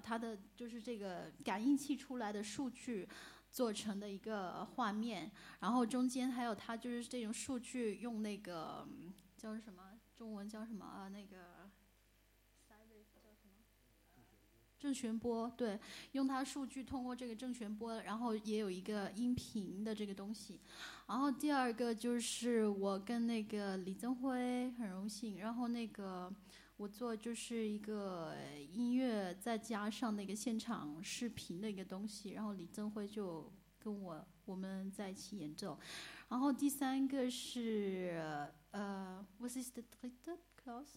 它的就是这个感应器出来的数据做成的一个画面，然后中间还有它就是这种数据用那个叫什么中文叫什么那个正弦波，对，用它数据通过这个正弦波，然后也有一个音频的这个东西。然后第二个就是我跟那个李增辉很荣幸，然后那个我做就是一个音乐再加上那个现场视频的一个东西，然后李增辉就跟我们在一起演奏。然后第三个是what is the dritte Klaus？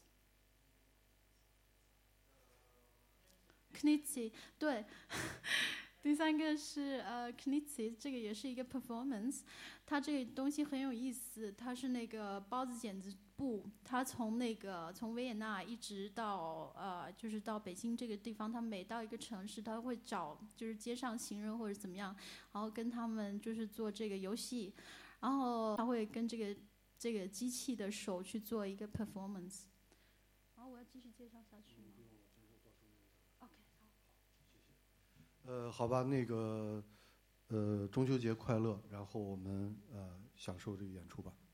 Knitzy， 对，第三个是Knitzy， 这个也是一个 performance， 它这个东西很有意思，它是那个包子剪子布，它从维也纳一直到就是到北京这个地方，它每到一个城市，它会找就是街上行人或者怎么样，然后跟他们就是做这个游戏，然后他会跟这个机器的手去做一个 performance。然后我要继续介绍下去吗？ 好吧，那个中秋节快乐，然后我们享受这个演出吧。